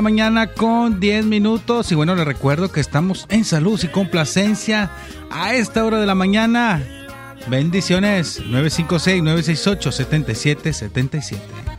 Mañana con 10 minutos y bueno, les recuerdo que estamos en Salud y Complacencia a esta hora de la mañana. Bendiciones. 956-968-7777.